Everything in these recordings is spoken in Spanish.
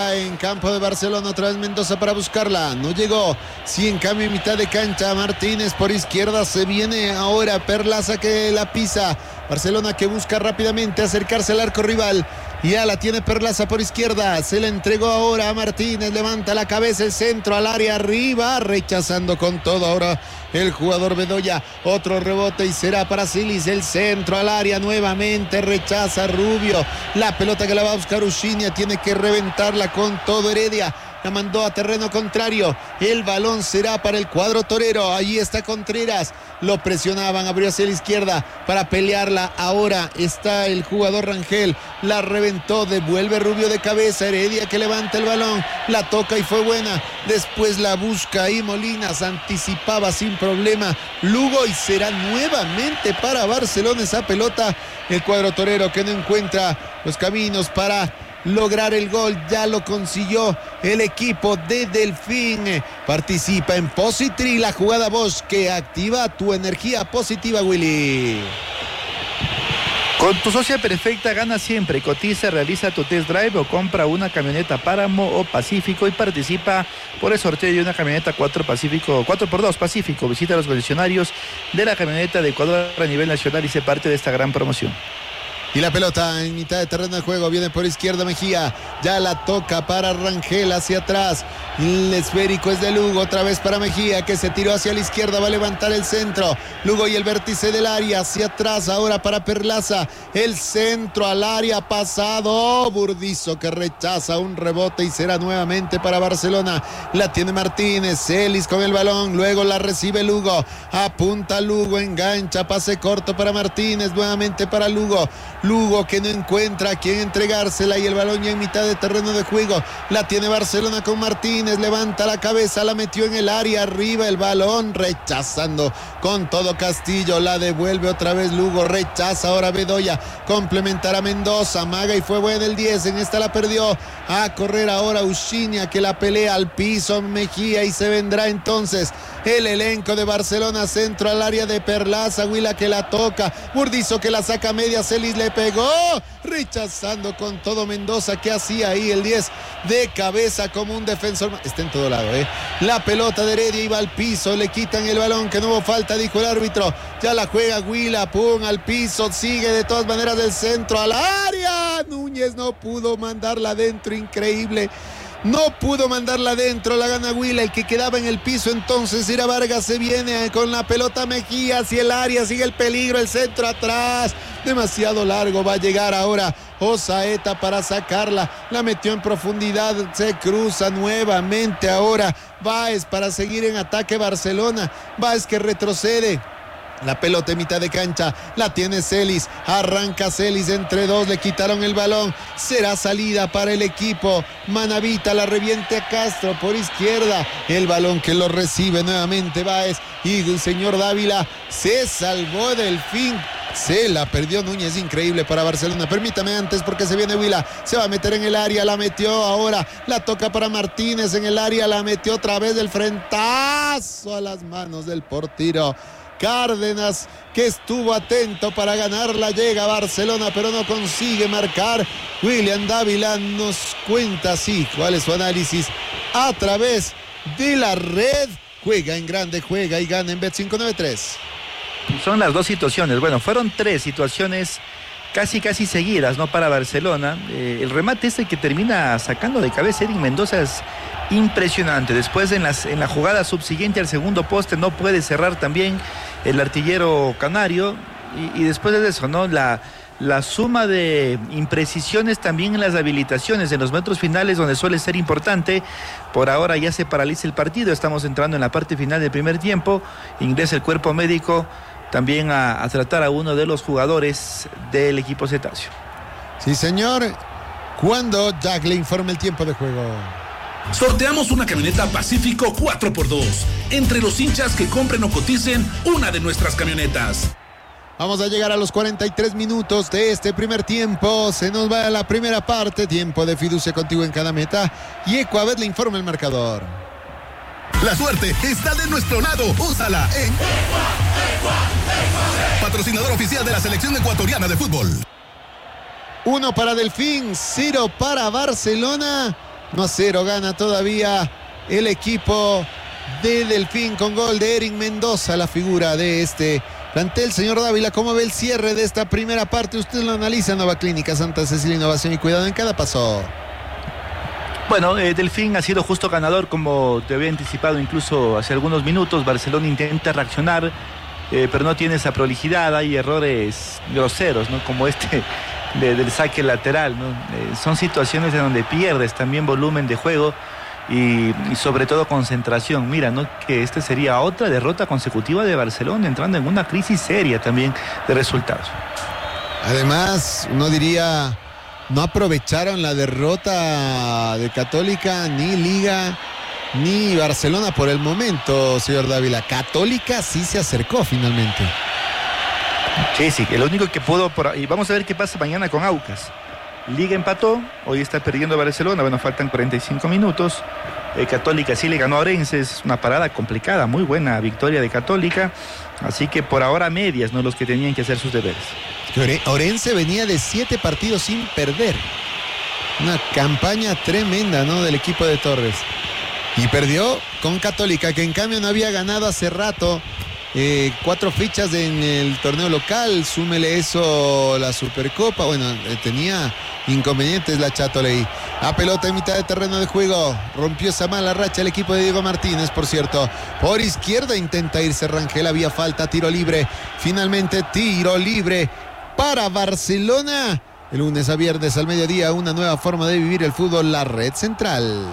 En campo de Barcelona, otra vez Mendoza para buscarla, no llegó. Sí, en cambio en mitad de cancha Martínez por izquierda, se viene ahora Perlaza que la pisa. Barcelona que busca rápidamente acercarse al arco rival. Ya la tiene Perlaza por izquierda, se la entregó ahora a Martínez, levanta la cabeza, el centro al área arriba, rechazando con todo ahora el jugador Bedoya. Otro rebote y será para Silis, el centro al área nuevamente, rechaza Rubio. La pelota que la va a buscar Ushnia, tiene que reventarla con todo Heredia. La mandó a terreno contrario. El balón será para el cuadro torero. Allí está Contreras. Lo presionaban, abrió hacia la izquierda para pelearla. Ahora está el jugador Rangel. La reventó, devuelve Rubio de cabeza. Heredia que levanta el balón. La toca y fue buena. Después la busca y Molinas anticipaba sin problema Lugo y será nuevamente para Barcelona esa pelota. El cuadro torero que no encuentra los caminos para lograr el gol, ya lo consiguió el equipo de Delfín. Participa en Positri, la jugada Bosch que activa tu energía positiva, Willy. Con tu socia perfecta gana siempre. Cotiza, realiza tu test drive o compra una camioneta Páramo o Pacífico y participa por el sorteo de una camioneta 4x2 Pacífico. Visita los concesionarios de la camioneta de Ecuador a nivel nacional y se parte de esta gran promoción. Y la pelota en mitad de terreno de juego, viene por izquierda Mejía, ya la toca para Rangel hacia atrás, el esférico es de Lugo, otra vez para Mejía que se tiró hacia la izquierda, va a levantar el centro, Lugo y el vértice del área, hacia atrás ahora para Perlaza, el centro al área pasado, Burdizo que rechaza un rebote y será nuevamente para Barcelona, la tiene Martínez, Celis con el balón, luego la recibe Lugo, apunta Lugo, engancha, pase corto para Martínez, nuevamente para Lugo que no encuentra a quien entregársela y el balón ya en mitad de terreno de juego, la tiene Barcelona con Martínez, levanta la cabeza, la metió en el área, arriba el balón, rechazando con todo Castillo, la devuelve otra vez Lugo, rechaza ahora Bedoya, complementará Mendoza, maga y fue buena el 10, en esta la perdió, a correr ahora Ushnia que la pelea al piso Mejía y se vendrá entonces el elenco de Barcelona, centro al área de Perlaza, Huila que la toca, Burdizo que la saca media, Celis le pegó, rechazando con todo Mendoza que hacía ahí el 10 de cabeza como un defensor, está en todo lado, la pelota de Heredia iba al piso, le quitan el balón, que no hubo falta, dijo el árbitro, ya la juega Huila, pum, al piso, sigue de todas maneras del centro al área, Núñez no pudo mandarla adentro, increíble. No pudo mandarla adentro, la gana Huila, el que quedaba en el piso entonces era Vargas, se viene con la pelota Mejía hacia el área, sigue el peligro, el centro atrás, demasiado largo, va a llegar ahora Osaeta para sacarla, la metió en profundidad, se cruza nuevamente ahora Báez para seguir en ataque Barcelona, Báez que retrocede. La pelota en mitad de cancha, la tiene Celis, arranca Celis entre dos, le quitaron el balón, será salida para el equipo, Manavita la reviente a Castro por izquierda, el balón que lo recibe nuevamente Báez y el señor Dávila se salvó del fin. Se la perdió Núñez, increíble para Barcelona. Permítame antes porque se viene Huila, se va a meter en el área, la metió ahora, la toca para Martínez en el área, la metió otra vez del frentazo a las manos del portero Cárdenas, que estuvo atento para ganarla, llega a Barcelona pero no consigue marcar. William Dávila nos cuenta así cuál es su análisis a través de la red. Juega en grande, juega y gana en Bet593. Son las dos situaciones, bueno, fueron tres situaciones casi seguidas, ¿no? Para Barcelona. El remate este que termina sacando de cabeza Eric Mendoza es impresionante. Después en la jugada subsiguiente al segundo poste no puede cerrar también el artillero canario y después de eso, ¿no? La suma de imprecisiones también en las habilitaciones, en los metros finales donde suele ser importante. Por ahora ya se paraliza el partido, estamos entrando en la parte final del primer tiempo, ingresa el cuerpo médico también a tratar a uno de los jugadores del equipo cetáceo. Sí, señor. Cuando Jack le informe el tiempo de juego. Sorteamos una camioneta Pacífico 4x2 entre los hinchas que compren o coticen una de nuestras camionetas. Vamos a llegar a los 43 minutos de este primer tiempo. Se nos va a la primera parte. Tiempo de fiducia contigo en cada meta. Y Ecuabet le informa el marcador. La suerte está de nuestro lado. Úsala en patrocinador oficial de la selección ecuatoriana de fútbol. 1 para Delfín, 0 para Barcelona. 1-0 gana todavía el equipo de Delfín con gol de Eric Mendoza, la figura de este plantel. Señor Dávila, ¿cómo ve el cierre de esta primera parte? Usted lo analiza. Nueva Clínica Santa Cecilia, innovación y cuidado en cada paso. Bueno, Delfín ha sido justo ganador, como te había anticipado incluso hace algunos minutos. Barcelona intenta reaccionar, pero no tiene esa prolijidad. Hay errores groseros, ¿no? Como este del saque lateral, ¿no? Son situaciones en donde pierdes también volumen de juego y sobre todo concentración. Mira, ¿no? Que esta sería otra derrota consecutiva de Barcelona, entrando en una crisis seria también de resultados. Además, uno diría, no aprovecharon la derrota de Católica, ni Liga, ni Barcelona por el momento, señor Dávila. Católica sí se acercó finalmente. Sí, el único que pudo y vamos a ver qué pasa mañana con Aucas. Liga empató, hoy está perdiendo Barcelona, bueno, faltan 45 minutos. Católica sí le ganó a Orense, es una parada complicada, muy buena victoria de Católica, así que por ahora medias, ¿no? Los que tenían que hacer sus deberes. Orense venía de 7 partidos sin perder, una campaña tremenda, ¿no? Del equipo de Torres, y perdió con Católica, que en cambio no había ganado hace rato. 4 fichas en el torneo local, súmele eso la Supercopa. Bueno, tenía inconvenientes la Chatoley. A pelota en mitad de terreno de juego, rompió esa mala racha el equipo de Diego Martínez, por cierto. Por izquierda intenta irse Rangel, había falta, tiro libre. Finalmente tiro libre para Barcelona. El lunes a viernes al mediodía, una nueva forma de vivir el fútbol, la Red Central.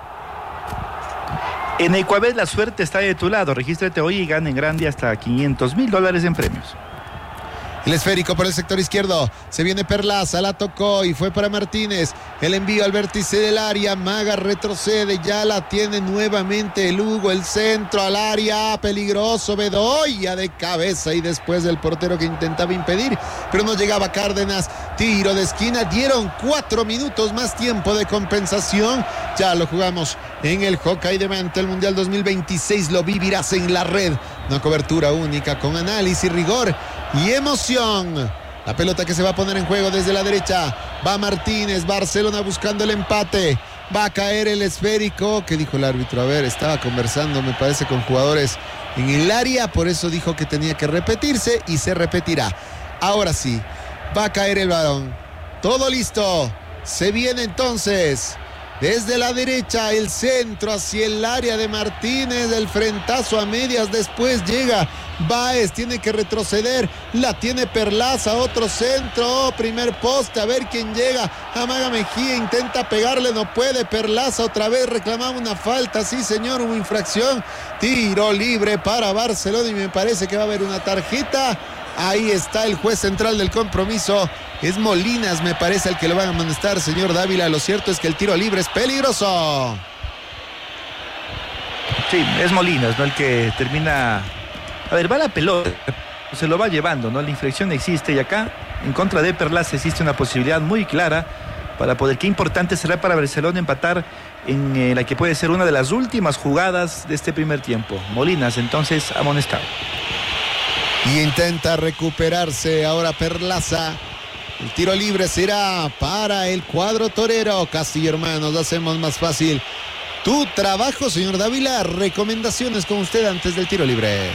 En Ecuabet la suerte está de tu lado. Regístrate hoy y gana en grande hasta $500,000 en premios. El esférico por el sector izquierdo. Se viene Perlaza, la tocó y fue para Martínez. El envío al vértice del área. Maga retrocede, ya la tiene nuevamente el Hugo. El centro al área, peligroso. Bedoya de cabeza y después del portero que intentaba impedir, pero no llegaba Cárdenas. Tiro de esquina. Dieron 4 minutos más tiempo de compensación. Ya lo jugamos en el Hockey de Manta. El Mundial 2026 lo vivirás en la red. Una cobertura única con análisis, rigor y emoción. La pelota que se va a poner en juego desde la derecha. Va Martínez, Barcelona buscando el empate. Va a caer el esférico. ¿Qué dijo el árbitro? A ver, estaba conversando, me parece, con jugadores en el área. Por eso dijo que tenía que repetirse y se repetirá. Ahora sí, va a caer el balón. Todo listo. Se viene entonces desde la derecha el centro hacia el área de Martínez. El frentazo a medias. Después llega Báez, tiene que retroceder, la tiene Perlaza, otro centro, primer poste, a ver quién llega. Amaga Mejía, intenta pegarle, no puede. Perlaza otra vez reclamaba una falta, sí señor, hubo infracción. Tiro libre para Barcelona y me parece que va a haber una tarjeta. Ahí está el juez central del compromiso, es Molinas, me parece, el que lo van a amonestar, señor Dávila. Lo cierto es que el tiro libre es peligroso. Sí, es Molinas, ¿no? El que termina. A ver, va la pelota, se lo va llevando, ¿no? La infracción existe y acá, en contra de Perlaza, existe una posibilidad muy clara para poder. Qué importante será para Barcelona empatar en la que puede ser una de las últimas jugadas de este primer tiempo. Molinas, entonces, amonestado. Y intenta recuperarse ahora Perlaza. El tiro libre será para el cuadro torero. Castillo Hermanos, hacemos más fácil tu trabajo, señor Dávila. Recomendaciones con usted antes del tiro libre.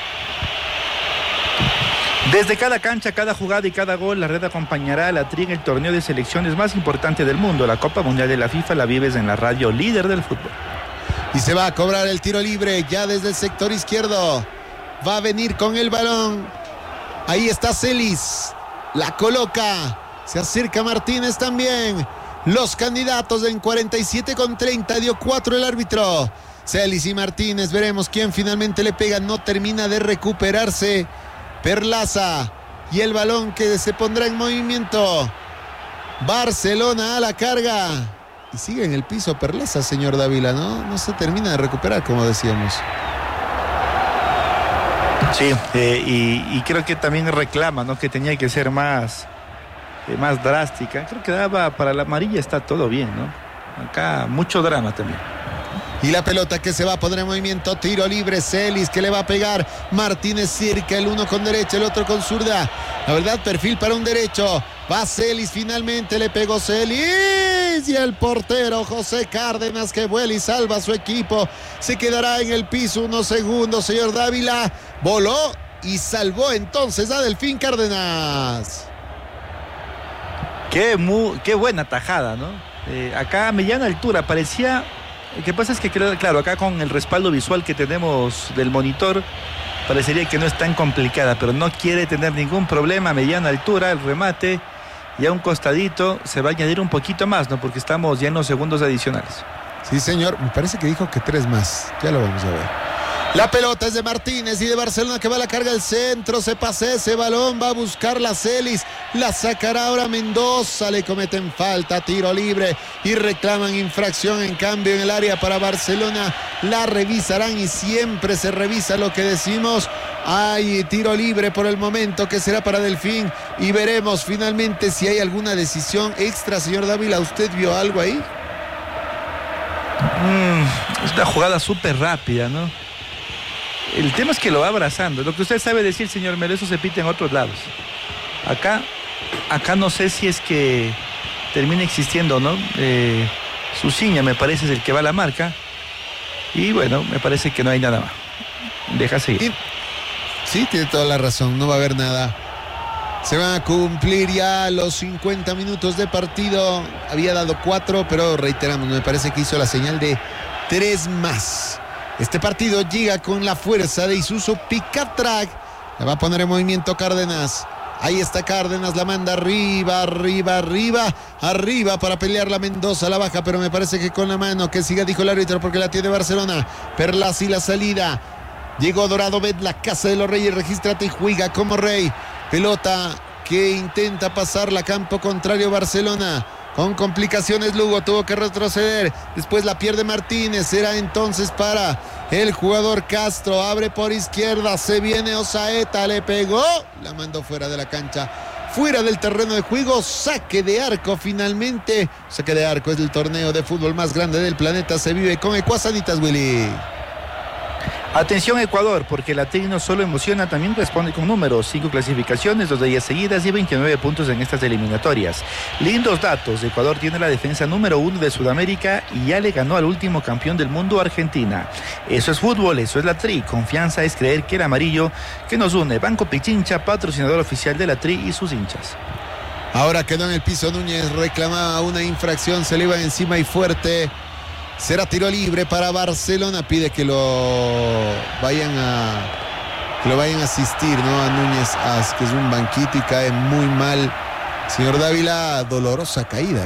Desde cada cancha, cada jugada y cada gol, la red acompañará a la TRI en el torneo de selecciones más importante del mundo. La Copa Mundial de la FIFA la vives en la radio líder del fútbol. Y se va a cobrar el tiro libre ya desde el sector izquierdo. Va a venir con el balón. Ahí está Celis. La coloca. Se acerca Martínez también. Los candidatos en 47,30. Dio 4 el árbitro. Celis y Martínez. Veremos quién finalmente le pega. No termina de recuperarse Perlaza. Y el balón que se pondrá en movimiento. Barcelona a la carga. Y sigue en el piso Perlaza, señor Dávila, ¿no? No se termina de recuperar, como decíamos. Sí, y creo que también reclama, ¿no? Que tenía que ser más drástica. Creo que daba para la amarilla, está todo bien, ¿no? Acá mucho drama también. Y la pelota que se va a poner en movimiento, tiro libre, Celis que le va a pegar, Martínez cerca, el uno con derecha, el otro con zurda. La verdad, perfil para un derecho. Va Celis finalmente, le pegó Celis. 3 y el portero José Cárdenas, que vuela y salva a su equipo, se quedará en el piso unos segundos. Señor Dávila, voló y salvó entonces a Delfín Cárdenas. Qué buena tajada, ¿no? Acá a mediana altura parecía. Lo que pasa es que, claro, acá con el respaldo visual que tenemos del monitor, parecería que no es tan complicada, pero no quiere tener ningún problema. A mediana altura el remate, y a un costadito se va a añadir un poquito más, ¿no? Porque estamos ya en los segundos adicionales. Sí, señor, me parece que dijo que 3 más. Ya lo vamos a ver. La pelota es de Martínez y de Barcelona, que va a la carga del centro. Se pasea ese balón, va a buscar la Celis. La sacará ahora Mendoza. Le cometen falta, tiro libre y reclaman infracción. En cambio, en el área para Barcelona la revisarán, y siempre se revisa lo que decimos. Hay tiro libre por el momento, que será para Delfín, y veremos finalmente si hay alguna decisión extra. Señor Dávila, ¿usted vio algo ahí? Es una jugada súper rápida, ¿no? El tema es que lo va abrazando. Lo que usted sabe decir, señor Melo, eso se pita en otros lados. Acá no sé si es que termina existiendo, ¿no? Suciña, me parece, es el que va a la marca. Y bueno, me parece que no hay nada más. Deja seguir. Sí, tiene toda la razón, no va a haber nada. Se van a cumplir ya los 50 minutos de partido. Había dado 4, pero reiteramos, me parece que hizo la señal de 3 más. Este partido llega con la fuerza de Isuzu Pickup Track. Le va a poner en movimiento Cárdenas. Ahí está Cárdenas, la manda arriba para pelear la Mendoza, la baja, pero me parece que con la mano, que siga, dijo el árbitro, porque la tiene Barcelona. Perlaza y la salida. Llegó Dorado Bet, la casa de los Reyes, regístrate y juega como rey. Pelota que intenta pasarla a campo contrario Barcelona. Con complicaciones Lugo, tuvo que retroceder. Después la pierde Martínez. Será entonces para el jugador Castro. Abre por izquierda. Se viene Osaeta. Le pegó. La mandó fuera de la cancha. Fuera del terreno de juego. Saque de arco finalmente. Saque de arco es el torneo de fútbol más grande del planeta. Se vive con Ecuasanitas, Willy. Atención Ecuador, porque la TRI no solo emociona, también responde con números. 5 clasificaciones, 2 de ellas seguidas y 29 puntos en estas eliminatorias. Lindos datos. Ecuador tiene la defensa número 1 de Sudamérica y ya le ganó al último campeón del mundo, Argentina. Eso es fútbol, eso es la TRI. Confianza es creer que el amarillo que nos une. Banco Pichincha, patrocinador oficial de la TRI y sus hinchas. Ahora quedó en el piso Núñez, reclamaba una infracción, se le iba encima y fuerte. Será tiro libre para Barcelona. Pide que lo vayan a asistir, ¿no? A Núñez, que es un banquito y cae muy mal. Señor Dávila, dolorosa caída,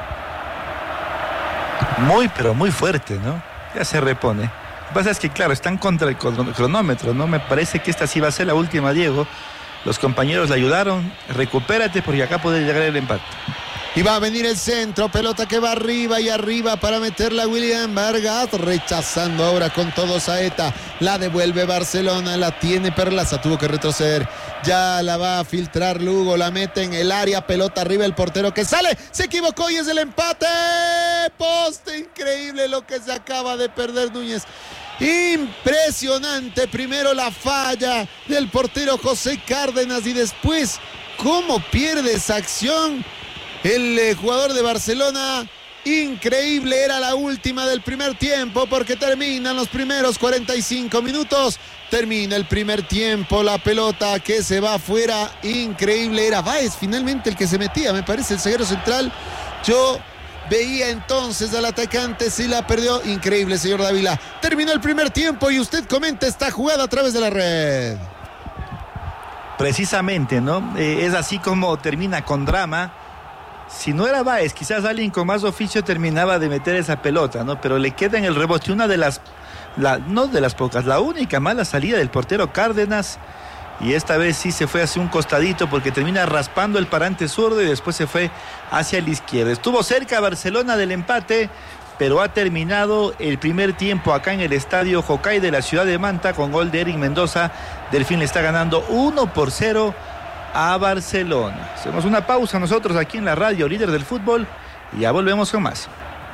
Muy, pero muy fuerte, ¿no? Ya se repone. Lo que pasa es que, claro, están contra el cronómetro, ¿no? Me parece que esta sí va a ser la última, Diego. Los compañeros le ayudaron. Recupérate, porque acá puede llegar el empate. Y va a venir el centro, pelota que va arriba y arriba para meterla William Vargas, rechazando ahora con todo Saeta. La devuelve Barcelona, la tiene Perlaza, tuvo que retroceder. Ya la va a filtrar Lugo, la mete en el área, pelota arriba, el portero que sale, se equivocó y es el empate. Poste, increíble lo que se acaba de perder Núñez. Impresionante, primero la falla del portero José Cárdenas y después cómo pierde esa acción el jugador de Barcelona. Increíble, era la última del primer tiempo, porque terminan los primeros 45 minutos. Termina el primer tiempo, la pelota que se va afuera. Increíble, era Báez finalmente el que se metía, me parece, el zaguero central. Yo veía entonces al atacante, sí la perdió. Increíble, señor Dávila. Terminó el primer tiempo y usted comenta esta jugada a través de la red. Precisamente, ¿no? Es así como termina, con drama. Si no era Báez, quizás alguien con más oficio terminaba de meter esa pelota, ¿no? Pero le queda en el rebote una de las, no de las pocas, la única mala salida del portero Cárdenas. Y esta vez sí se fue hacia un costadito, porque termina raspando el parante zurdo y después se fue hacia la izquierda. Estuvo cerca Barcelona del empate, pero ha terminado el primer tiempo acá en el estadio Jocay de la ciudad de Manta con gol de Eric Mendoza. Delfín le está ganando 1-0 a Barcelona. Hacemos una pausa nosotros aquí en la radio líder del fútbol y ya volvemos con más.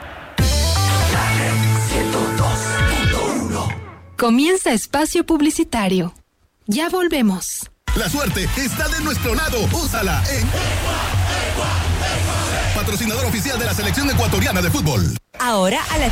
Comienza espacio publicitario. Ya volvemos. La suerte está de nuestro lado. Úsala en patrocinador oficial de la selección ecuatoriana de fútbol. Ahora a la